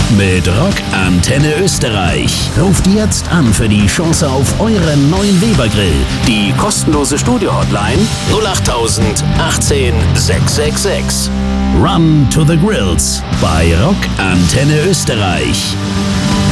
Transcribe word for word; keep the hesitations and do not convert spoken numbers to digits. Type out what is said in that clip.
Mit Rock Antenne Österreich. Ruft jetzt an für die Chance auf euren neuen Weber-Grill. Die kostenlose Studio-Hotline null acht tausend achtzehn sechshundertsechsundsechzig. Run to the Grills bei Rock Antenne Österreich.